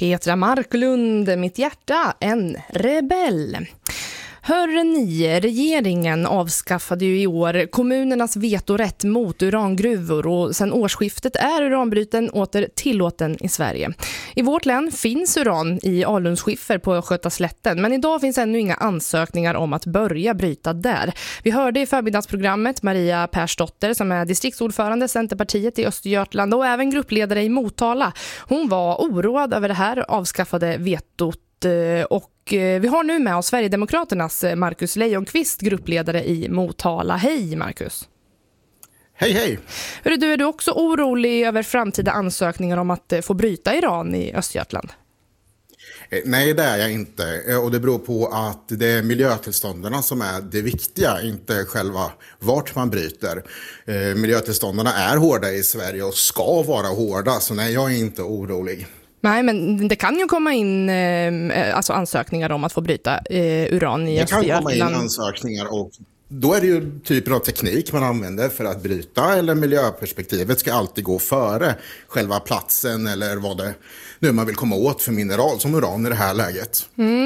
Petra Marklund, mitt hjärta, en rebell. Hörde ni, regeringen avskaffade ju i år kommunernas vetorätt mot urangruvor och sedan årsskiftet är uranbryten åter tillåten i Sverige. I vårt län finns uran i alunskiffer på Östgötaslätten, men idag finns ännu inga ansökningar om att börja bryta där. Vi hörde i förmiddagsprogrammet Maria Persdotter som är distriktsordförande Centerpartiet i Östergötland och även gruppledare i Motala. Hon var oroad över det här avskaffade vetot. Och vi har nu med oss Sverigedemokraternas Marcus Lejonqvist, gruppledare i Motala. Hej Marcus! Hej hej! Är du också orolig över framtida ansökningar om att få bryta uran i Östergötland? Nej, det är jag inte. Och det beror på att det är miljötillståndarna som är det viktiga, inte själva vart man bryter. Miljötillståndarna är hårda i Sverige och ska vara hårda, så nej, jag är inte orolig. Nej, men det kan ju komma in alltså ansökningar om att få bryta uran i Östergötland. Det kan komma in ansökningar och då är det ju typen av teknik man använder för att bryta, eller miljöperspektivet ska alltid gå före själva platsen eller vad det nu man vill komma åt för mineral som uran i det här läget.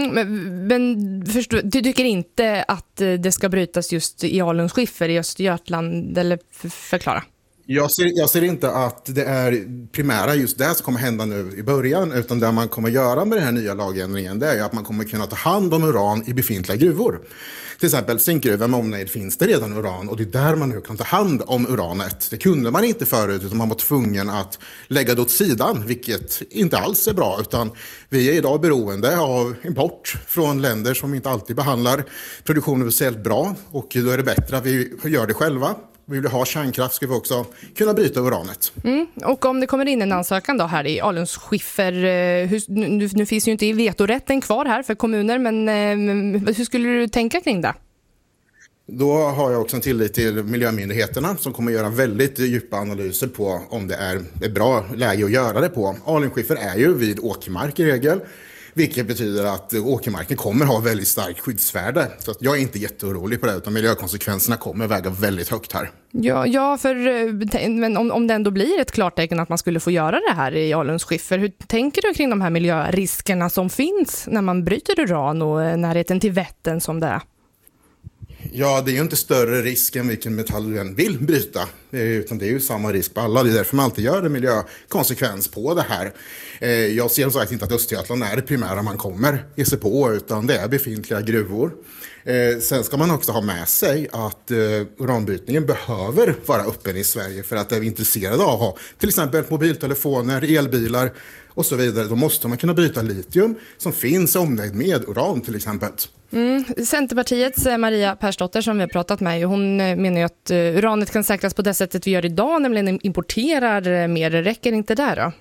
Men förstår, du tycker inte att det ska brytas just i alunskiffer i Östergötland, eller förklara? Jag ser inte att det är primära just det som kommer hända nu i början, utan det man kommer göra med den här nya lagändringen, det är att man kommer kunna ta hand om uran i befintliga gruvor. Till exempel zinkgruvan med omnejd finns det redan uran och det är där man nu kan ta hand om uranet. Det kunde man inte förut, utan man var tvungen att lägga det åt sidan, vilket inte alls är bra, utan vi är idag beroende av import från länder som inte alltid behandlar produktionen speciellt bra, och då är det bättre att vi gör det själva. Vi vill ha kärnkraft, ska vi också kunna bryta uranet. Och om det kommer in en ansökan då här i alunskiffer, nu finns ju inte vetorätten kvar här för kommuner, men hur skulle du tänka kring det? Då har jag också en tillit till miljömyndigheterna som kommer göra väldigt djupa analyser på om det är ett bra läge att göra det på. Alunskiffer är ju vid åkermark i regel, vilket betyder att åkermarken kommer ha väldigt starkt skyddsvärde. Så att jag är inte jätteorolig på det, utan miljökonsekvenserna kommer väga väldigt högt här. Ja, men om det ändå blir ett klartecken att man skulle få göra det här i alunskiffer, hur tänker du kring de här miljöriskerna som finns när man bryter uran och närheten till Vättern som det är? Ja, det är ju inte större risk än vilken metall du än vill bryta, utan det är ju samma risk på alla. Det är därför man alltid gör en miljökonsekvens på det här. Jag ser som sagt inte att Östergötland är det primära man kommer ge sig på, utan det är befintliga gruvor. Sen ska man också ha med sig att uranbrytningen behöver vara öppen i Sverige för att är vi intresserade av att ha till exempel mobiltelefoner, elbilar och så vidare. Då måste man kunna bryta litium som finns omnejd med uran till exempel. Centerpartiets Maria Persdotter som vi har pratat med, hon menar ju att uranet kan säkras på det sättet vi gör idag, nämligen importerar mer. Räcker inte där då?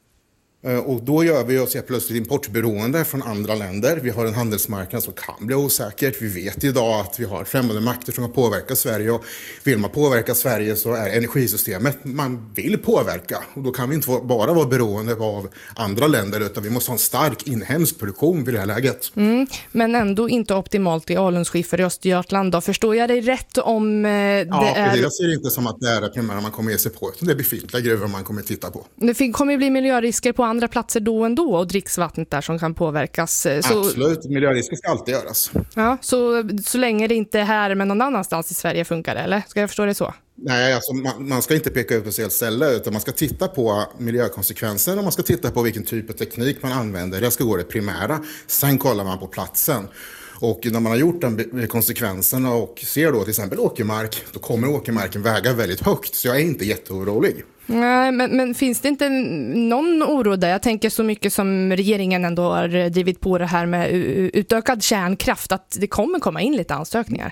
Och då gör vi oss plötsligt importberoende från andra länder. Vi har en handelsmarknad som kan bli osäkert. Vi vet idag att vi har främmande makter som kan påverka Sverige. Och vill man påverka Sverige så är energisystemet man vill påverka. Och då kan vi inte bara vara beroende av andra länder, utan vi måste ha en stark inhemsk produktion vid det här läget. Men ändå inte optimalt i alunskiffer i Östergötland då. Förstår jag dig rätt om det är... Jag ser inte som att det är det primära man kommer ge sig på, utan det är befintliga gruvor man kommer titta på. Det kommer ju bli miljörisker på andra platser då ändå och dricksvattnet där som kan påverkas. Absolut, miljörisker ska alltid göras. Ja, så länge det inte är här men någon annanstans i Sverige funkar det, eller? Ska jag förstå det så? Nej, alltså man ska inte peka ut ett helt ställe, utan man ska titta på miljökonsekvenser och man ska titta på vilken typ av teknik man använder. Det ska gå det primära. Sen kollar man på platsen. Och när man har gjort den konsekvenserna och ser då till exempel åkermark, då kommer åkermarken väga väldigt högt. Så jag är inte jätteorolig. Nej, men finns det inte någon oro där? Jag tänker så mycket som regeringen ändå har drivit på det här med utökad kärnkraft, att det kommer komma in lite ansökningar.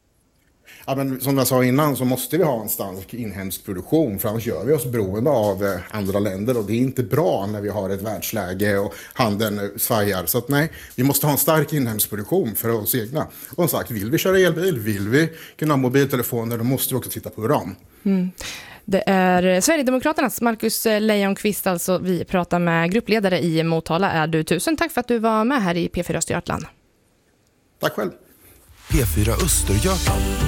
Ja, men som jag sa innan så måste vi ha en stark inhemsk produktion, för annars gör vi oss beroende av andra länder och det är inte bra när vi har ett världsläge och handeln svajar. Så att nej, vi måste ha en stark inhemsk produktion för oss egna. Och som sagt, vill vi köra elbil, vill vi kunna ha mobiltelefoner, då måste vi också titta på uran. Det är Sverigedemokraternas Marcus Lejonqvist, alltså vi pratar med gruppledare i Motala är du. Tusen tack för att du var med här i P4 Östergötland. Tack själv. P4 Östergötland.